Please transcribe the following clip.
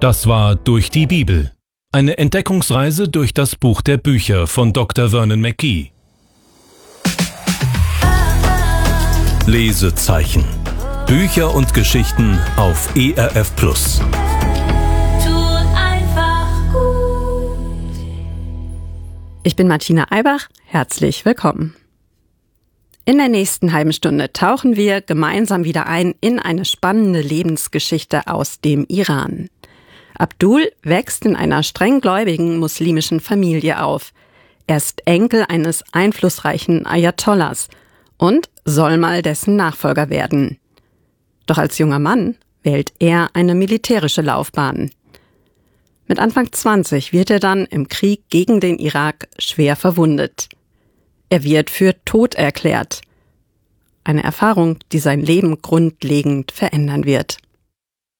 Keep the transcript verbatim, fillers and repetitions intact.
Das war Durch die Bibel. Eine Entdeckungsreise durch das Buch der Bücher von Doktor Vernon McGee. Lesezeichen. Bücher und Geschichten auf E R F Plus. Ich bin Martina Eibach, herzlich willkommen. In der nächsten halben Stunde tauchen wir gemeinsam wieder ein in eine spannende Lebensgeschichte aus dem Iran. Abdul wächst in einer strenggläubigen muslimischen Familie auf. Er ist Enkel eines einflussreichen Ayatollahs und soll mal dessen Nachfolger werden. Doch als junger Mann wählt er eine militärische Laufbahn. Mit Anfang zwanzig wird er dann im Krieg gegen den Irak schwer verwundet. Er wird für tot erklärt. Eine Erfahrung, die sein Leben grundlegend verändern wird.